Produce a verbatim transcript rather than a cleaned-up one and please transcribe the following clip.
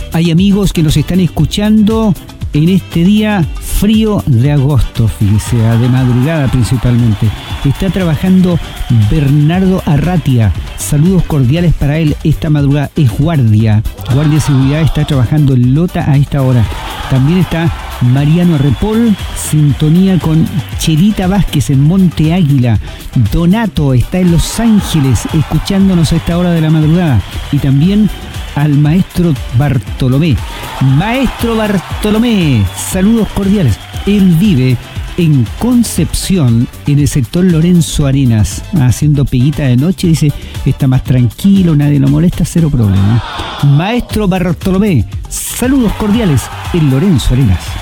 Hay amigos que nos están escuchando en este día frío de agosto, fíjese, de madrugada principalmente. Está trabajando Bernardo Arratia. Saludos cordiales para él esta madrugada. Es guardia. Guardia de seguridad, está trabajando en Lota a esta hora. También está Mariano Repol, sintonía con Chelita Vázquez en Monte Águila. Donato está en Los Ángeles escuchándonos a esta hora de la madrugada. Y también al maestro Bartolomé. Maestro Bartolomé, saludos cordiales. Él vive en Concepción, en el sector Lorenzo Arenas, haciendo peguita de noche. Dice, está más tranquilo, nadie lo molesta, cero problema. Maestro Bartolomé, saludos cordiales en Lorenzo Arenas.